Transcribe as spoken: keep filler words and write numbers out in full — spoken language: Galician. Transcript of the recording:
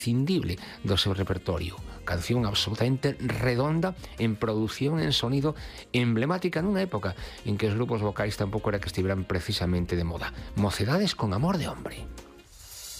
imprescindible do seu repertorio. Canción absolutamente redonda en producción, en sonido, emblemática nunha época en que os grupos vocais tampouco era que estiveran precisamente de moda. Mocedades con Amor de hombre.